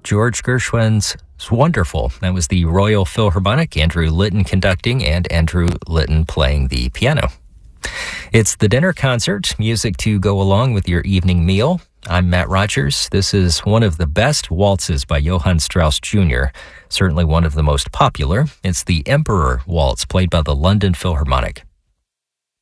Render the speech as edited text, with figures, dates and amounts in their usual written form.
George Gershwin's Wonderful. That was the Royal Philharmonic, Andrew Litton conducting and Andrew Litton playing the piano. It's the dinner concert, music to go along with your evening meal. I'm Matt Rogers. This is one of the best waltzes by Johann Strauss Jr., certainly one of the most popular. It's the Emperor Waltz, played by the London Philharmonic.